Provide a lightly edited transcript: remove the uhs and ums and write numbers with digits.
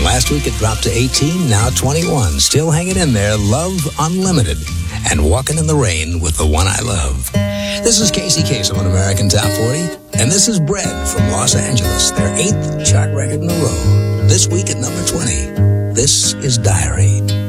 Last week it dropped to 18, now 21. Still hanging in there, Love Unlimited and Walking in the Rain with the One I Love. This is Casey Kasem on American Top 40, and this is Bread from Los Angeles, their 8th chart record in a row. This week at number 20, this is Diary.